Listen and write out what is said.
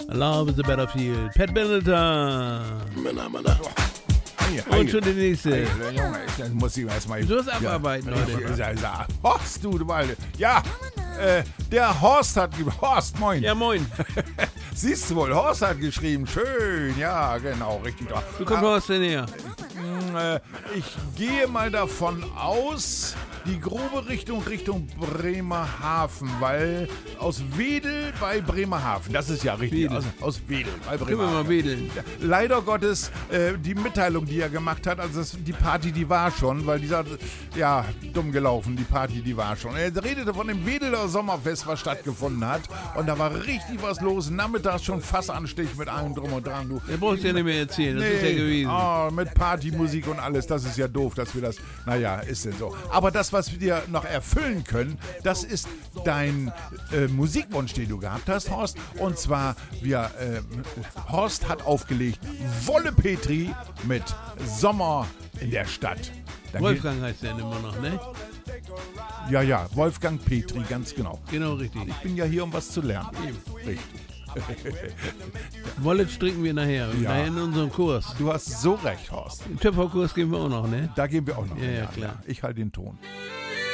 Love is a Battlefield. Pat Benatar. Männer. Und schon die nächste. Junge, das muss ich erstmal. Du musst abarbeiten, Leute. Horst, du Walde. Ja, der Horst hat Horst, moin. Ja, moin. Siehst du wohl, Horst hat geschrieben. Schön, ja, genau, richtig. Wie kommt Horst denn her? Ich gehe mal davon aus, die grobe Richtung Bremerhaven, weil aus Wedel bei Bremerhaven, das ist ja richtig, Wedel. aus Wedel bei Können wir Bremerhaven. mal wedeln. Ja, leider Gottes, die Mitteilung, die er gemacht hat, also die Party, die war schon, weil dieser, ja, dumm gelaufen, die Party, die war schon. Er redete von dem Wedeler Sommerfest, was stattgefunden hat, und da war richtig was los, nachmittags schon Fassanstich mit allem drum und dran. Du. Der brauchst du ja nicht mehr erzählen, das ist ja gewesen. Mit Partymusik und alles, das ist ja doof, dass wir das, naja, ist denn so. Aber das, was wir dir noch erfüllen können, das ist dein Musikwunsch, den du gehabt hast, Horst. Und zwar, Horst hat aufgelegt Wolle Petri mit Sommer in der Stadt. Da Wolfgang heißt der immer noch, ne? Ja, Wolfgang Petri, ganz genau. Genau, richtig. Ich bin ja hier, um was zu lernen. Richtig. Wolle stricken wir nachher. Ja. Nachher in unserem Kurs. Du hast so recht, Horst. Den Töpferkurs gehen wir auch noch, ne? Da gehen wir auch noch. Ja, klar. Ich halte den Ton.